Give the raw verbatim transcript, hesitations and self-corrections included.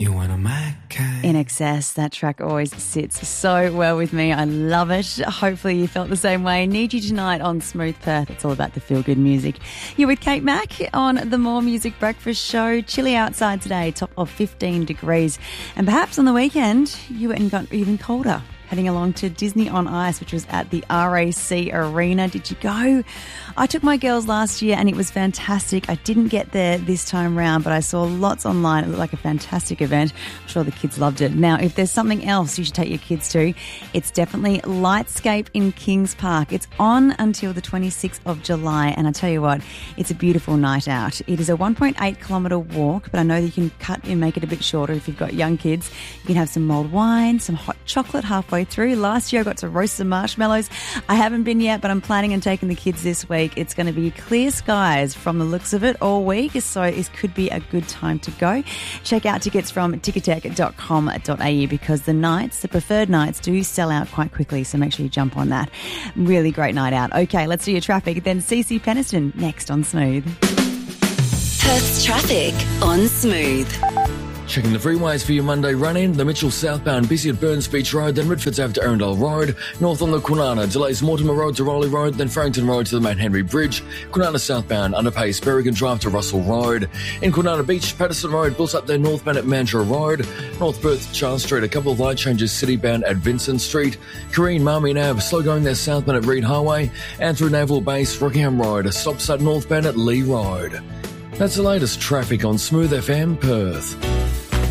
You want a my kind. In Excess, that track always sits so well with me. I love it. Hopefully you felt the same way. Need You Tonight on Smooth Perth. It's all about the feel-good music. You're with Kate Mack on the More Music Breakfast Show. Chilly outside today, top of fifteen degrees. And perhaps on the weekend, you went and got even colder. Heading along to Disney on Ice, which was at the R A C Arena. Did you go? I took my girls last year and it was fantastic. I didn't get there this time round, but I saw lots online. It looked like a fantastic event. I'm sure the kids loved it. Now, if there's something else you should take your kids to, it's definitely Lightscape in Kings Park. It's on until the twenty-sixth of July, and I tell you what, it's a beautiful night out. It is a one point eight kilometre walk, but I know that you can cut and make it a bit shorter if you've got young kids. You can have some mulled wine, some hot chocolate halfway through. Last year I got to roast some marshmallows. I haven't been yet, but I'm planning on taking the kids this week. It's going to be clear skies from the looks of it all week, so it could be a good time to go. Check out tickets from ticketek dot com dot a u because the nights, the preferred nights, do sell out quite quickly, so make sure you jump on that. Really great night out. Okay, let's do your traffic. Then C C Peniston next on Smooth. Perth's traffic on Smooth. Checking the freeways for your Monday run-in. The Mitchell southbound busy at Burns Beach Road, then Redford's Ave to Arundel Road. North on the Kwinana, delays Mortimer Road to Rowley Road, then Farrington Road to the Mount Henry Bridge. Kwinana southbound, underpace Berrigan Drive to Russell Road. In Kwinana Beach, Patterson Road built up there northbound at Mandurah Road. North Perth, Charles Street, a couple of light changes citybound at Vincent Street. Careen, Marmion Ave, slow going there southbound at Reed Highway. And through Naval Base, Rockingham Road, a stop start northbound at Lee Road. That's the latest traffic on Smooth F M Perth.